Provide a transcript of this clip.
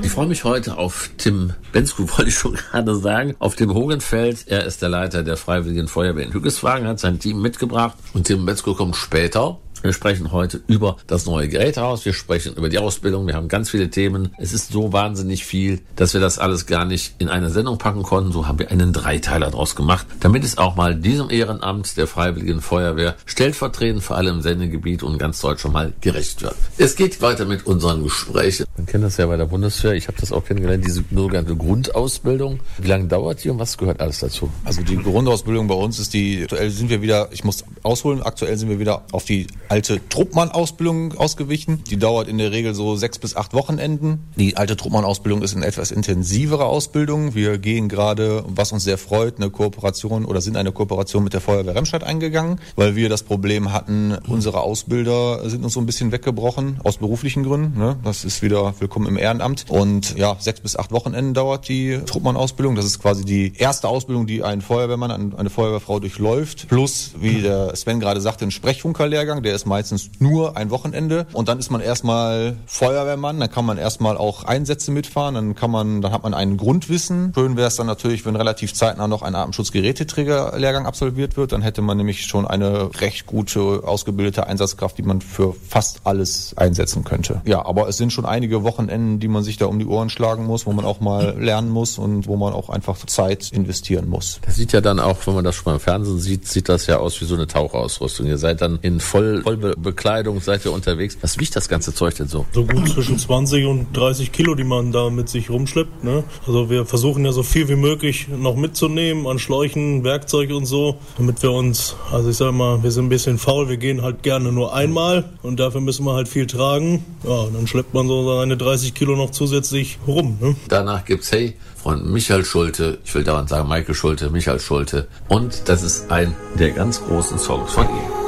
Ich freue mich heute auf Tim Bensko, wollte ich schon gerade sagen, auf Tim Hogenfeld. Er ist der Leiter der Freiwilligen Feuerwehr in Hüggelswagen, hat sein Team mitgebracht und Tim Bensko kommt später. Wir sprechen heute über das neue Gerätehaus, wir sprechen über die Ausbildung, wir haben ganz viele Themen. Es ist so wahnsinnig viel, dass wir das alles gar nicht in eine Sendung packen konnten. So haben wir einen Dreiteiler draus gemacht, damit es auch mal diesem Ehrenamt der Freiwilligen Feuerwehr stellvertretend für alle im Sendegebiet und ganz Deutschland mal gerecht wird. Es geht weiter mit unseren Gesprächen. Man kennt das ja bei der Bundeswehr, ich habe das auch kennengelernt, diese sogenannte Grundausbildung. Wie lange dauert die und was gehört alles dazu? Also die Grundausbildung bei uns ist aktuell sind wir wieder auf die alte Truppmann-Ausbildung ausgewichen. Die dauert in der Regel so 6 bis 8 Wochenenden. Die alte Truppmann-Ausbildung ist eine etwas intensivere Ausbildung. Wir gehen gerade, was uns sehr freut, eine Kooperation mit der Feuerwehr Remscheid eingegangen, weil wir das Problem hatten, unsere Ausbilder sind uns so ein bisschen weggebrochen, aus beruflichen Gründen. Ne? Das ist wieder willkommen im Ehrenamt. Und 6 bis 8 Wochenenden dauert die Truppmann-Ausbildung. Das ist quasi die erste Ausbildung, die ein Feuerwehrmann, eine Feuerwehrfrau durchläuft. Plus, wie der Sven gerade sagte, ein Sprechfunkerlehrgang, der ist meistens nur ein Wochenende und dann ist man erstmal Feuerwehrmann, dann kann man erstmal auch Einsätze mitfahren, dann hat man ein Grundwissen. Schön wäre es dann natürlich, wenn relativ zeitnah noch ein Atemschutzgeräteträgerlehrgang absolviert wird, dann hätte man nämlich schon eine recht gute, ausgebildete Einsatzkraft, die man für fast alles einsetzen könnte. Ja, aber es sind schon einige Wochenenden, die man sich da um die Ohren schlagen muss, wo man auch mal lernen muss und wo man auch einfach Zeit investieren muss. Das sieht ja dann auch, wenn man das schon mal im Fernsehen sieht das ja aus wie so eine Tauchausrüstung. Ihr seid dann in Vollbekleidung, seid ihr unterwegs. Was wiegt das ganze Zeug denn so? So gut zwischen 20 und 30 Kilo, die man da mit sich rumschleppt. Ne? Also wir versuchen ja so viel wie möglich noch mitzunehmen an Schläuchen, Werkzeug und so, damit wir uns, also ich sag mal, wir sind ein bisschen faul, wir gehen halt gerne nur einmal und dafür müssen wir halt viel tragen. Ja, dann schleppt man so seine 30 Kilo noch zusätzlich rum. Ne? Danach gibt's Freund Michael Schulte, ich will daran sagen Michael Schulte, Michael Schulte und das ist ein der ganz großen Songs von ihm.